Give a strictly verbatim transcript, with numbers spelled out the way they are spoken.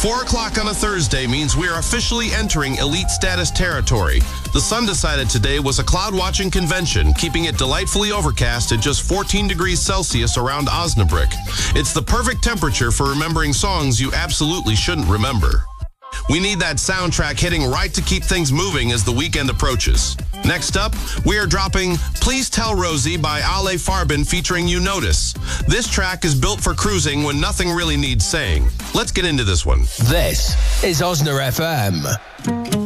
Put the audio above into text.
four o'clock on a Thursday means we are officially entering elite status territory. The sun decided today was a cloud-watching convention, keeping it delightfully overcast at just fourteen degrees Celsius around Osnabrück. It's the perfect temperature for remembering songs you absolutely shouldn't remember. We need that soundtrack hitting right to keep things moving as the weekend approaches. Next up, we are dropping Please Tell Rosie by Ale Farben featuring You Notice. This track is built for cruising when nothing really needs saying. Let's get into this one. This is Osna F M.